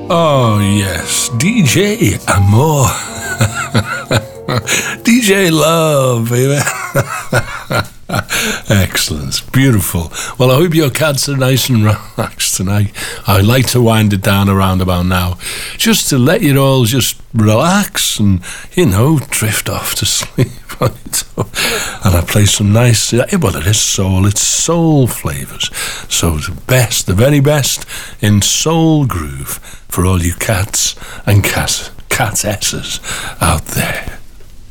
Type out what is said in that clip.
Oh, yes, DJ Amor. DJ Love, baby. Excellent, beautiful. Well, I hope your cats are nice and relaxed tonight. I'd like to wind it down around about now, just to let you all just relax and, drift off to sleep. And I play some nice, well, it is soul, it's soul flavours. So the very best in soul groove for all you cats and catesses out there.